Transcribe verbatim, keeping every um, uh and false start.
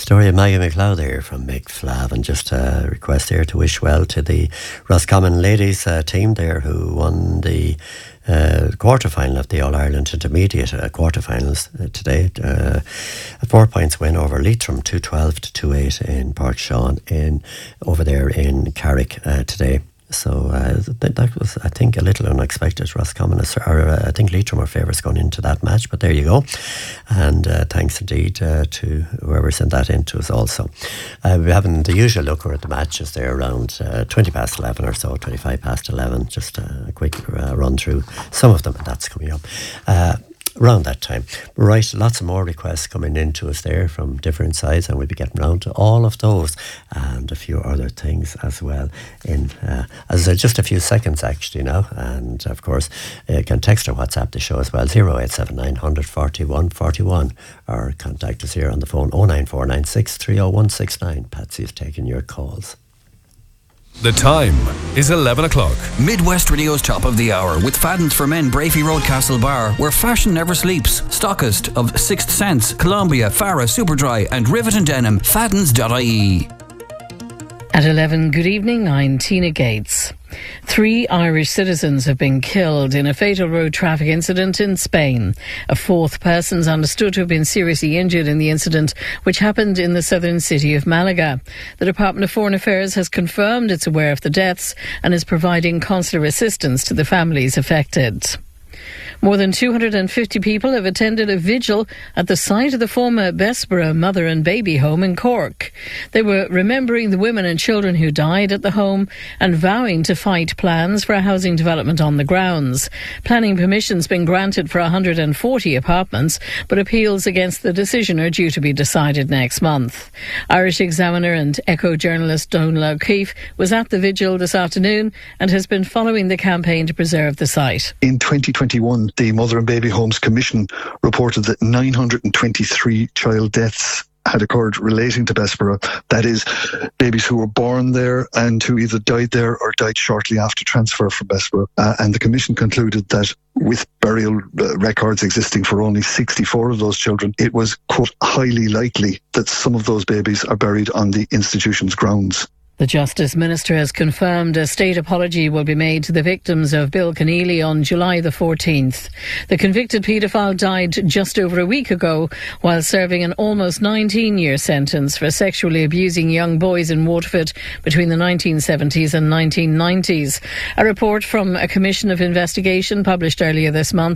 Story of Maggie McLeod there from Mick Flav, and just a request here to wish well to the Roscommon ladies uh, team there who won the uh, quarter-final of the All-Ireland Intermediate uh, quarter-finals uh, today. Uh, a four points win over Leitrim, two twelve to two eight in Park Sean in, over there in Carrick uh, today. So uh, that, that was, I think, a little unexpected. Roscommon, or uh, I think Leitrim were favourites going into that match, but there you go. And uh, thanks indeed uh, to whoever sent that in to us also. Uh, we're having the usual look at the matches there around uh, twenty past eleven or so, twenty-five past eleven. Just a quick uh, run through some of them, and that's coming up. Uh, around that time. Right, lots of more requests coming into us there from different sides, and we'll be getting round to all of those and a few other things as well in uh, as uh, just a few seconds actually now. And of course uh, you can text or WhatsApp the show as well, zero eight seven nine hundred forty-one forty-one, or contact us here on the phone oh nine four nine six three oh one six nine. Patsy is taking your calls. The time is eleven o'clock. Midwest Radio's Top of the Hour with Fadden's for Men, Brafey Road, Castlebar, where fashion never sleeps. Stockist of Sixth Sense, Columbia, Farah, Superdry and Rivet and Denim. Faddens dot I E. At eleven, good evening, I'm Tina Gates. Three Irish citizens have been killed in a fatal road traffic incident in Spain. A fourth person is understood to have been seriously injured in the incident, which happened in the southern city of Malaga. The Department of Foreign Affairs has confirmed it's aware of the deaths and is providing consular assistance to the families affected. More than two hundred fifty people have attended a vigil at the site of the former Bessborough mother and baby home in Cork. They were remembering the women and children who died at the home and vowing to fight plans for a housing development on the grounds. Planning permission's been granted for one hundred forty apartments, but appeals against the decision are due to be decided next month. Irish Examiner and Echo journalist Donal O'Keefe was at the vigil this afternoon and has been following the campaign to preserve the site. In twenty twenty-one, the Mother and Baby Homes Commission reported that nine hundred twenty-three child deaths had occurred relating to Bessborough. That is, babies who were born there and who either died there or died shortly after transfer from Bessborough. Uh, and the Commission concluded that with burial uh, records existing for only sixty-four of those children, it was, quote, highly likely that some of those babies are buried on the institution's grounds. The Justice Minister has confirmed a state apology will be made to the victims of Bill Keneally on July the fourteenth. The convicted paedophile died just over a week ago while serving an almost nineteen-year sentence for sexually abusing young boys in Waterford between the nineteen seventies and nineteen nineties. A report from a commission of investigation published earlier this month